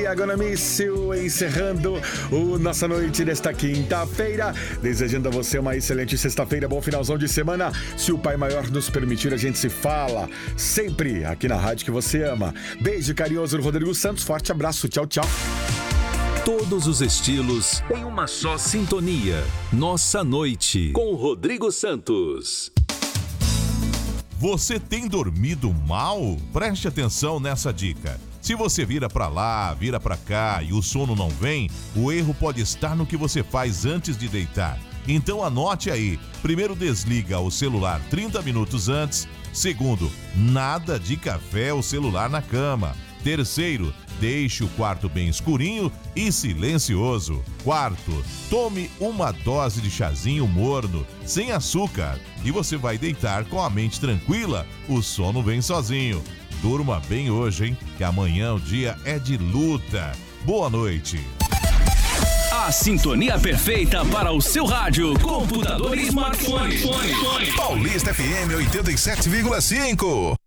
Agonamício, encerrando nossa noite desta quinta-feira, desejando a você uma excelente sexta-feira, bom finalzão de semana. Se o Pai Maior nos permitir, a gente se fala sempre aqui na rádio que você ama. Beijo carinhoso do Rodrigo Santos, forte abraço, tchau, tchau. Todos os estilos em uma só sintonia. Nossa Noite, com o Rodrigo Santos. Você tem dormido mal? Preste atenção nessa dica. Se você vira pra lá, vira pra cá e o sono não vem, o erro pode estar no que você faz antes de deitar. Então anote aí. Primeiro, desliga o celular 30 minutos antes. Segundo, nada de café ou celular na cama. Terceiro, deixe o quarto bem escurinho e silencioso. Quarto, tome uma dose de chazinho morno, sem açúcar, e você vai deitar com a mente tranquila. O sono vem sozinho. Durma bem hoje, hein? Que amanhã o dia é de luta. Boa noite. A sintonia perfeita para o seu rádio, computador e smartphone. Paulista FM 87,5.